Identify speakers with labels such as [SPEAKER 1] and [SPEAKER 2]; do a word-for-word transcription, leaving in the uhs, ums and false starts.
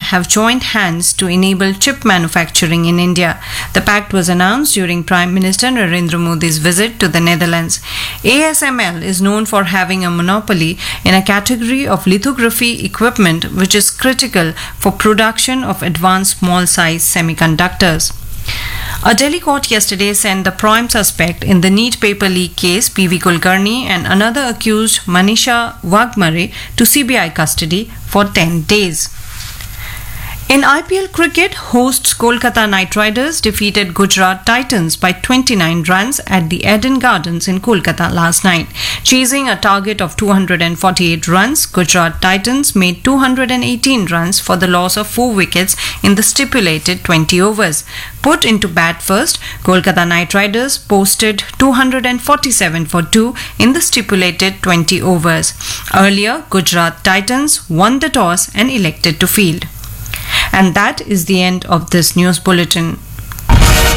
[SPEAKER 1] have joined hands to enable chip manufacturing in India. The pact was announced during Prime Minister Narendra Modi's visit to the Netherlands. A S M L is known for having a monopoly in a category of lithography equipment which is critical for production of advanced small-size semiconductors. A Delhi court yesterday sent the prime suspect in the NEET paper leak case, P V Kulkarni, and another accused, Manisha Wagmare, to C B I custody for ten days. In I P L cricket, hosts Kolkata Knight Riders defeated Gujarat Titans by twenty-nine runs at the Eden Gardens in Kolkata last night. Chasing a target of two hundred forty-eight runs, Gujarat Titans made two hundred eighteen runs for the loss of four wickets in the stipulated twenty overs. Put into bat first, Kolkata Knight Riders posted two hundred forty-seven for two in the stipulated twenty overs. Earlier, Gujarat Titans won the toss and elected to field. And that is the end of this news bulletin.